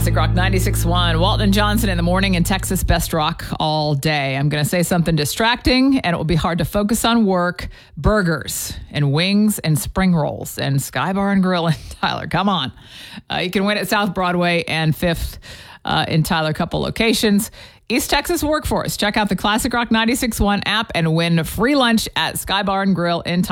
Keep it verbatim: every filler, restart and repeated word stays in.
Classic Rock ninety-six point one. Walton and Johnson in the morning and Texas Best Rock all day. I'm going to say something distracting and it will be hard to focus on work. Burgers and wings and spring rolls and Sky Bar and Grill in Tyler. Come on. Uh, you can win at South Broadway and fifth uh, in Tyler, a couple locations. East Texas Workforce. Check out the Classic Rock ninety-six point one app and win free lunch at Sky Bar and Grill in Tyler.